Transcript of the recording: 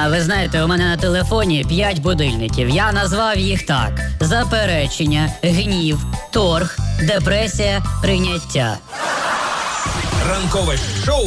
Ви знаєте, у мене на телефоні 5 будильників. Я назвав їх так: заперечення, гнів, торг, депресія, прийняття. Ранкове шоу